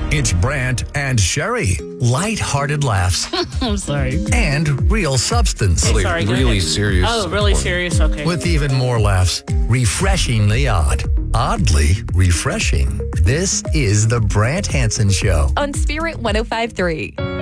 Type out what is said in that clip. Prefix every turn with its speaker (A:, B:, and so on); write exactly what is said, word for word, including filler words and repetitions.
A: It's Brant and Sherry. Light-hearted laughs
B: I'm sorry.
A: and real substance.
B: Okay, sorry, go
C: really
B: ahead.
C: serious.
B: Oh, really serious? Okay.
A: With even more laughs. Refreshingly odd. Oddly refreshing. This is the Brant Hansen Show.
D: On Spirit one oh five point three.